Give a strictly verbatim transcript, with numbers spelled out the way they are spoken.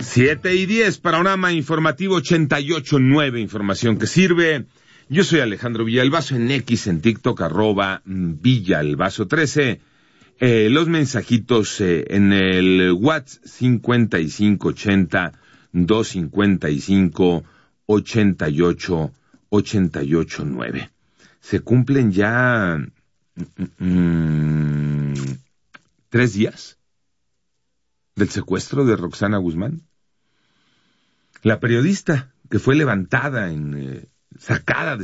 Siete y diez, Panorama Informativo ochenta y ocho punto nueve, información que sirve. Yo soy Alejandro Villalbazo, en X, en TikTok, arroba Villalbazo trece. Eh, los mensajitos eh, en el WhatsApp cincuenta y cinco ochenta, doscientos cincuenta y cinco, ochenta y ocho, ochenta y ocho nueve. Se cumplen ya mm, tres días del secuestro de Roxana Guzmán. La periodista que fue levantada, en, eh, sacada de